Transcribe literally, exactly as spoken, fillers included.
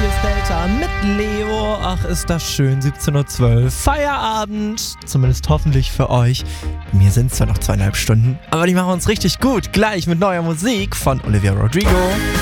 hier ist Delta mit Leo. Ach, ist das schön, siebzehn Uhr zwölf. Feierabend, zumindest hoffentlich für euch. Bei mir sind es zwar noch zweieinhalb Stunden, aber die machen uns richtig gut. Gleich mit neuer Musik von Olivia Rodrigo.